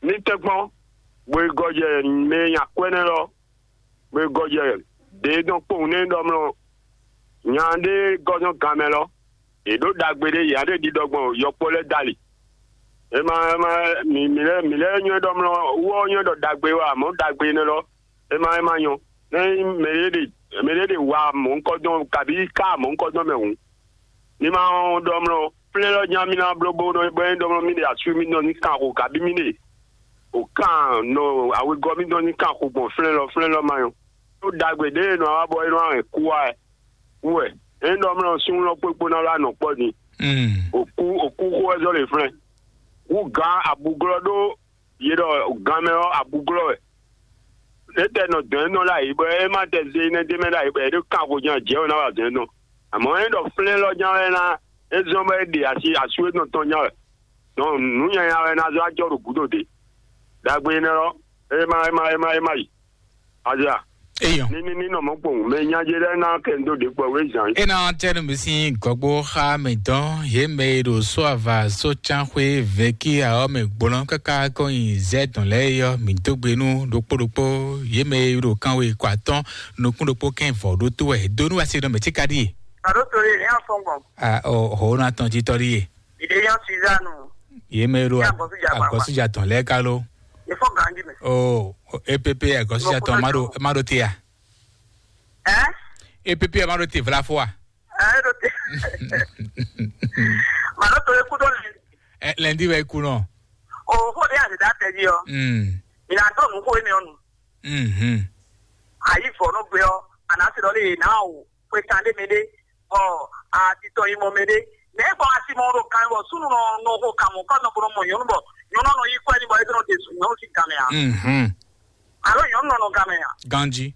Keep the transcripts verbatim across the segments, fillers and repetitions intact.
ni tekmo we goje me nya kwene lo we goje de don po ne domlo nyande gojo kamelo e do dagbede yade di dogbon yopole dali e ma ma mi mi le mi le nyo domlo wo nyo do dagbe wa mo dagbe ne lo e ma e ma nyo ne me de me de wa mo nko don kabi ka mo nko don mehun ni ma domlo plelo nyamina blobo no e domlo mi de asu mi no ni kan ko kabi mi ne o kan no awe gomi no ni kan ko bon flelo flelo ma yo do dagbe de no abo ino an ku wa we e domlo sun lo pepo na la no po ni mm oku oku ko ezo le friend u ga abugro do yedo ga me abugro e te no den no la ibo e ma te ze ne de me la ibo e do kan ko jan je o na wa den no amo e do flelo jan na e zo me de asi asu no to nya no nu nya ya na zo ajo ru gudo de dagbe ne ro e ma e ma e ma e ma yi aja eyo ni ni ni no mo po me nya je le na kendo de po we jan e na tell me si gogbo ha me don ye me do so ava so chanwe veki a o me gbon kaka ko yin ze don le yo mi to gbenu do podopo ye me ro kan we kwaton no kun do po ken fo do to e do nu ase do me tikadi aro to re yan fongo ah o ho na ton ti tori e ide yan sizanu ye me ro agosu ja ton le ka lo e fo gangi me oh E P P agosu ja ton maro maro ti ya eh E P P maro ti vla fo a eh ro te maro to e ku do eh lendi we ku no o fo de ase da te yo mm ina to nu ko ni onu mhm ayi fo no gbe o anasi do le na o pe tande mede o a ti to imo mede ne bo asi mo ro kan wo sunu no no ko kan mo kan no bro mo yo no yo no no yi ko ni bo e do te su no si kan ya mhm aro yo no no kan ya ganji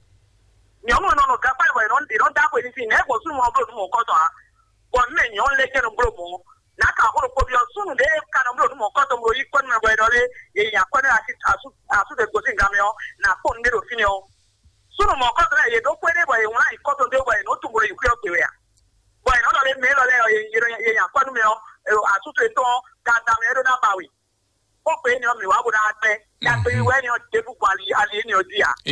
ni ọmọ náà ga pa ìwà ìran ìran dáko ní sí nẹ́ẹ̀kọ́ sún mọ́ ọgbọ́n mọ́ kọ́tọ̀ á wọ́n mẹ́yìn ọ́n lé kẹ́nu gbọ́dọ̀ mọ́ n'aka àkọ́rọ̀ kọ́bí ọ̀sùn lé kánú gbọ́dọ̀ mọ́ kọ́tọ̀ mọ́ yí kọ́ni mẹ́gbọ́ ẹ̀dọ́ lé èèyàn kọ́ni àsúté gbòsí nǹkan mi ọ́ nà fóònù nílò fi ni ọ́ sunu mọ́ kọ́tọ̀ náà yèdó pé dé bọ̀yìn wọn láì kọ́tọ̀ dé bọ̀yìn ó tún bọ̀yìn ìkúyọ̀ pèrè à bọ̀yìn náà lọ́lẹ́ mẹ́lọ́ lẹ́ èèyàn kọ́ni mi ọ́ àsúté tó dáadáa mi ẹ̀dọ́ náà báwì ó pè é ní ọmọ ìwà bó dáa pẹ́ yàtọ̀ ìwẹ́ ni ọ débùkún àlè ní ọdí à.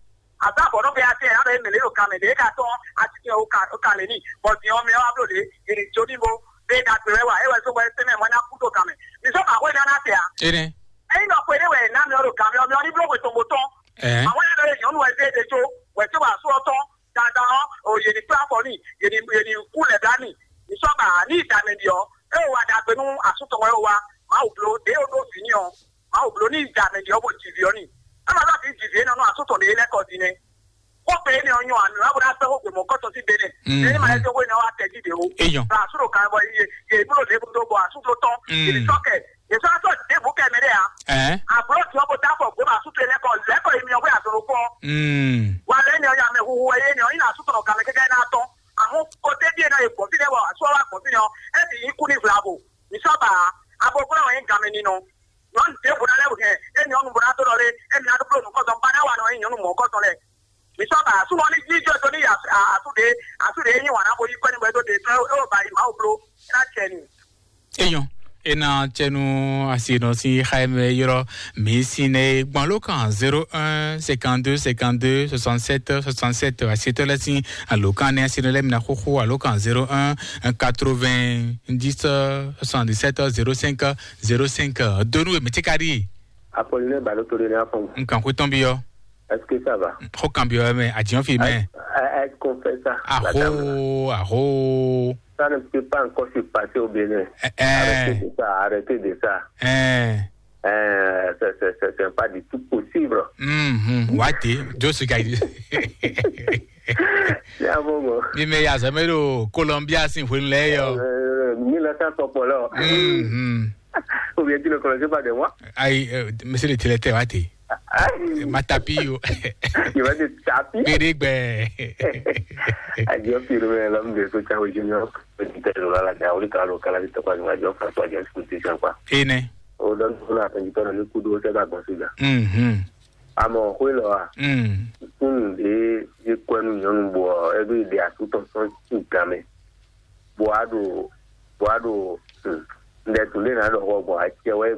Àbábọ̀ ló fi àti ẹ̀yà rẹ̀ mèlè ló kàmẹ̀ dé ká tán àti kí ó kàlẹ̀ ní bọ̀dì ọmọ ẹ̀wà lòdì ìrìn tó níbo dé dàgbẹ̀rẹ̀ wà ẹ̀wẹ̀ tó wẹ̀ sẹ́mẹ̀ wọn á kú tó kàmẹ̀. Bísọ̀ kàwé ní ọ̀nà àtẹ̀ à. Ẹyin náà pé ẹ̀wẹ̀ náà mi ọ̀rọ̀ kàmẹ̀ ọmọ ní búlọ̀kù tó mo tán. Àwọn ẹ̀rọ èèyàn ló wẹ̀ dé èdè tó wẹ̀ tó wà sọ́ tán dáadáa òye ní pílàfọ̀ ní yèní kúlẹ̀ dání. Ìsọ̀bà ní ìdàmẹ̀dìọ̀ ẹ̀ wà dàgbẹ̀nu àsútọ̀ ẹ̀ wà máa ò bulo dé odò sí ní ọ máa ò bulo ní ìdàmẹ̀dìọ̀ bò jìbì ọ ní. Ẹ̀ma láti jìbì náà àsútọ̀ ní lẹ́kọ̀ọ́ sí ni. Ó pè é ní ọyún àná lábúrò àtẹ́wò pé mo kọ́tọ̀ sí bẹ́ẹ̀ ni ẹni máa ń tó wé ní wàá tẹ̀jú ìdè o. Àsúrò kan bọ iye ìbúrò lè tó bọ àsúrò tán ìdí sọ́kẹ̀ èso àtọ̀ ìdìbò kẹ̀mẹ́rẹ́ à. Àbúrò tí wọ́n bó dápọ̀ pé màá sútò lẹ́kọ̀ọ́ lẹ́kọ̀ọ́ èmi ọ̀wé àtọ̀rọ̀ fọ́. Wà lẹ́ni ọyàn àmì ìhùwù ẹyẹ ni ọyìn àsútò ọ̀gá mi kékeré náà tán. Àwọn kòté díẹ̀ náà èpò sílẹ̀ wọ̀ àsúwọ́ wà pọ̀ sílẹ̀ ẹ̀ sì yí kú ní ìfìlàbò. Ìṣọ́bà abọ́gbọ́n àwọn yẹn gàmì nínú. Wọ́n ti débùnà lẹ́wù kẹ́ ẹni ọ̀nù bùnà tó lọ rẹ̀ ẹni àdúgbò nùkọ́sọ̀ ń bá náwà náà yìí ọ̀nù mọ̀ kọ́sọ̀ rẹ̀. Misaba sumo ni jijo to ni asude asude yin wana bo yiko ni gbe to de to o ba yi ma o bro na cheni eyan ena chenu asino si Jaime yoro mi sine gbon lo kan zero un cinquante-deux cinquante-deux soixante-sept soixante-sept asito la si alokan ne asino le mina khokho alokan zero un quatre-vingt-dix soixante-dix-sept zéro cinq zéro cinq donu e metikari Apolline Balotore na fon nkan ko tombi yo. Est-ce que ça va? Trop cambio, mais à Dieu fait bien. Est-ce qu'on fait ça? Aho, aho. Ça ne peut pas encore se passer au Bénin. Eh, arrêtez de ça, arrêtez de ça. Eh. Euh, c'est, c'est, c'est, c'est pas du tout possible. Hum, hum. Ouais, Dieu se gagne. C'est un moment. Mais mais ya jamais le Colombia sin fue un leo. mille neuf cent Sopolo. Hum. Ou bien tu ne connaissais pas de moi? Aïe, monsieur le télété, ouais. Ma tapio. Il va dire tapis. Périgbe. Adieu, puis le l'homme de soutien au junior. Petit à la gaouli, car le calavite, quoi, je vais François, j'ai écouté ça, quoi. Et ne? Au donne, on a fait du temps, le coup d'eau, c'est la consigne. Hum, à mon rôle, là. Hum. Hum, et, et quoi, nous, nous, bois, et puis, des assous, ton son, tout, gamé. Bois d'eau, bois d'eau, hum. Des tournés, là, le roi, bois, et ouais,